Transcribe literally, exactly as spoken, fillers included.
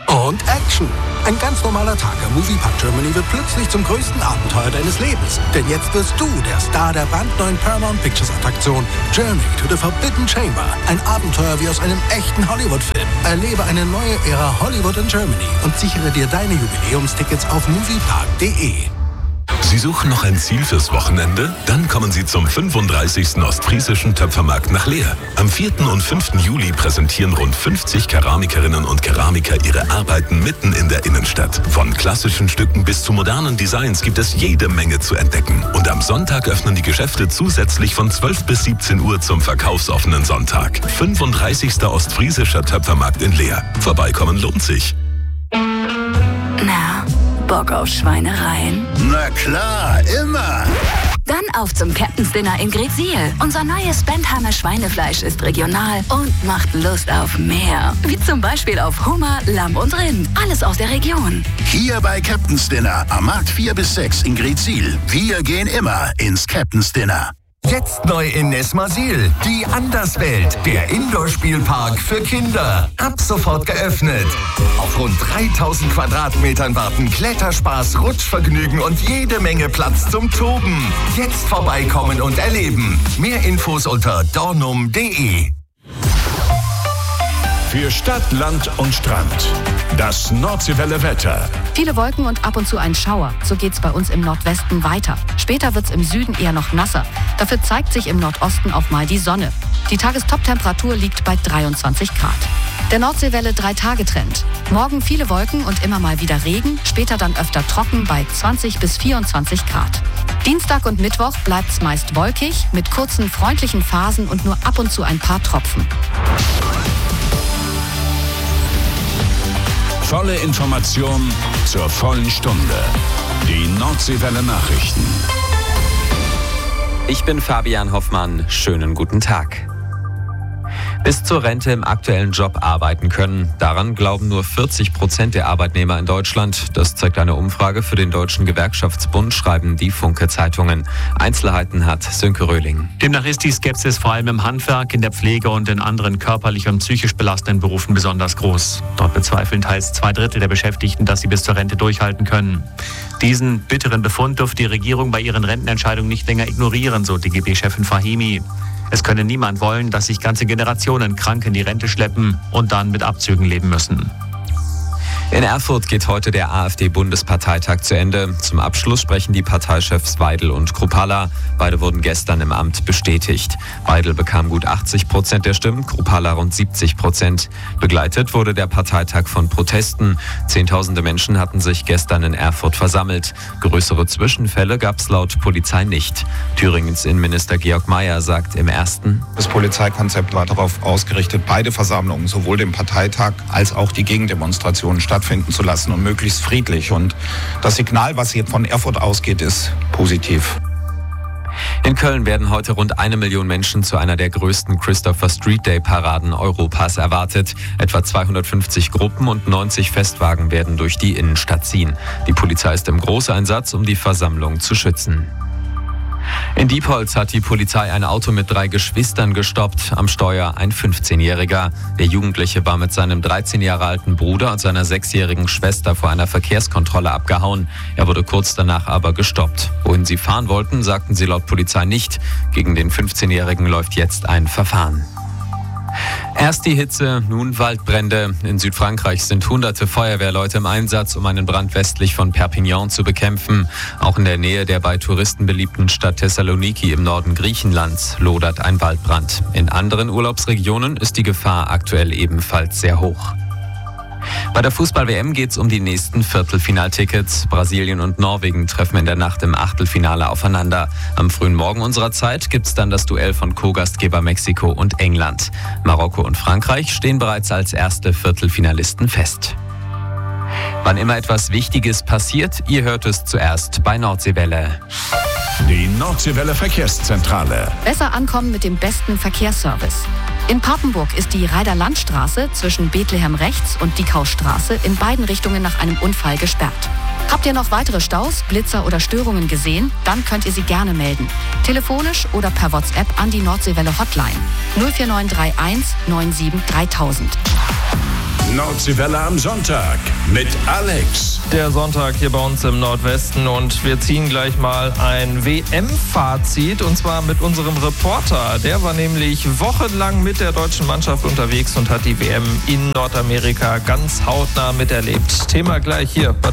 Und Action. Ein ganz normaler Tag am Moviepark Germany wird plötzlich zum größten Abenteuer deines Lebens. Denn jetzt wirst du der Star der brandneuen Paramount Pictures Attraktion Journey to the Forbidden Chamber. Ein Abenteuer wie aus einem echten Hollywood-Film. Erlebe eine neue Ära Hollywood in Germany und sichere dir deine Jubiläumstickets auf moviepark punkt de. Sie suchen noch ein Ziel fürs Wochenende? Dann kommen Sie zum fünfunddreißigsten Ostfriesischen Töpfermarkt nach Leer. Am vierten und fünften Juli präsentieren rund fünfzig Keramikerinnen und Keramiker ihre Arbeiten mitten in der Innenstadt. Von klassischen Stücken bis zu modernen Designs gibt es jede Menge zu entdecken. Und am Sonntag öffnen die Geschäfte zusätzlich von zwölf bis siebzehn Uhr zum verkaufsoffenen Sonntag. fünfunddreißigster Ostfriesischer Töpfermarkt in Leer. Vorbeikommen lohnt sich. Na, Bock auf Schweinereien? Na klar, immer. Dann auf zum Captain's Dinner in Greetsiel. Unser neues Bentheimer Schweinefleisch ist regional und macht Lust auf mehr. Wie zum Beispiel auf Hummer, Lamm und Rind. Alles aus der Region. Hier bei Captain's Dinner am Markt vier bis sechs in Greetsiel. Wir gehen immer ins Captain's Dinner. Jetzt neu in Nesmasil, die Anderswelt, der Indoor-Spielpark für Kinder. Ab sofort geöffnet. Auf rund dreitausend Quadratmetern warten Kletterspaß, Rutschvergnügen und jede Menge Platz zum Toben. Jetzt vorbeikommen und erleben. Mehr Infos unter dornum punkt de. Für Stadt, Land und Strand. Das Nordseewelle Wetter. Viele Wolken und ab und zu ein Schauer. So geht's bei uns im Nordwesten weiter. Später wird's im Süden eher noch nasser. Dafür zeigt sich im Nordosten auch mal die Sonne. Die Tagestoptemperatur liegt bei dreiundzwanzig Grad. Der Nordseewelle drei-Tage-Trend. Morgen viele Wolken und immer mal wieder Regen, später dann öfter trocken bei zwanzig bis vierundzwanzig Grad. Dienstag und Mittwoch bleibt's meist wolkig, mit kurzen freundlichen Phasen und nur ab und zu ein paar Tropfen. Volle Information zur vollen Stunde. Die Nordseewelle Nachrichten. Ich bin Fabian Hoffmann. Schönen guten Tag. Bis zur Rente im aktuellen Job arbeiten können. Daran glauben nur vierzig Prozent der Arbeitnehmer in Deutschland. Das zeigt eine Umfrage für den Deutschen Gewerkschaftsbund, schreiben die Funke-Zeitungen. Einzelheiten hat Sönke Röhling. Demnach ist die Skepsis vor allem im Handwerk, in der Pflege und in anderen körperlich und psychisch belastenden Berufen besonders groß. Dort bezweifeln teils zwei Drittel der Beschäftigten, dass sie bis zur Rente durchhalten können. Diesen bitteren Befund dürfte die Regierung bei ihren Rentenentscheidungen nicht länger ignorieren, so D G B-Chefin Fahimi. Es könne niemand wollen, dass sich ganze Generationen krank in die Rente schleppen und dann mit Abzügen leben müssen. In Erfurt geht heute der AfD-Bundesparteitag zu Ende. Zum Abschluss sprechen die Parteichefs Weidel und Kruppalla. Beide wurden gestern im Amt bestätigt. Weidel bekam gut achtzig Prozent der Stimmen, Kruppalla rund siebzig Prozent. Begleitet wurde der Parteitag von Protesten. Zehntausende Menschen hatten sich gestern in Erfurt versammelt. Größere Zwischenfälle gab es laut Polizei nicht. Thüringens Innenminister Georg Mayer sagt im ersten: Das Polizeikonzept war darauf ausgerichtet, beide Versammlungen, sowohl den Parteitag als auch die Gegendemonstrationen stattfinden zu lassen und möglichst friedlich. Und das Signal, was hier von Erfurt ausgeht, ist positiv. In Köln werden heute rund eine Million Menschen zu einer der größten Christopher Street Day Paraden Europas erwartet. Etwa zweihundertfünfzig Gruppen und neunzig Festwagen werden durch die Innenstadt ziehen. Die Polizei ist im Großeinsatz, um die Versammlung zu schützen. In Diepholz hat die Polizei ein Auto mit drei Geschwistern gestoppt. Am Steuer ein fünfzehnjähriger. Der Jugendliche war mit seinem dreizehn Jahre alten Bruder und seiner sechsjährigen Schwester vor einer Verkehrskontrolle abgehauen. Er wurde kurz danach aber gestoppt. Wohin sie fahren wollten, sagten sie laut Polizei nicht. Gegen den fünfzehnjährigen läuft jetzt ein Verfahren. Erst die Hitze, nun Waldbrände. In Südfrankreich sind hunderte Feuerwehrleute im Einsatz, um einen Brand westlich von Perpignan zu bekämpfen. Auch in der Nähe der bei Touristen beliebten Stadt Thessaloniki im Norden Griechenlands lodert ein Waldbrand. In anderen Urlaubsregionen ist die Gefahr aktuell ebenfalls sehr hoch. Bei der Fußball-W M geht es um die nächsten Viertelfinaltickets. Brasilien und Norwegen treffen in der Nacht im Achtelfinale aufeinander. Am frühen Morgen unserer Zeit gibt es dann das Duell von Co-Gastgeber Mexiko und England. Marokko und Frankreich stehen bereits als erste Viertelfinalisten fest. Wann immer etwas Wichtiges passiert, ihr hört es zuerst bei Nordseewelle. Die Nordseewelle Verkehrszentrale. Besser ankommen mit dem besten Verkehrsservice. In Papenburg ist die Reider-Land-Straße zwischen Bethlehem rechts und Diekaustraße in beiden Richtungen nach einem Unfall gesperrt. Habt ihr noch weitere Staus, Blitzer oder Störungen gesehen? Dann könnt ihr sie gerne melden. Telefonisch oder per WhatsApp an die Nordseewelle Hotline null vier neun drei eins neun sieben dreitausend. Nordseewelle am Sonntag mit Alex. Der Sonntag hier bei uns im Nordwesten und wir ziehen gleich mal ein W M-Fazit und zwar mit unserem Reporter. Der war nämlich wochenlang mit der deutschen Mannschaft unterwegs und hat die W M in Nordamerika ganz hautnah miterlebt. Thema gleich hier bei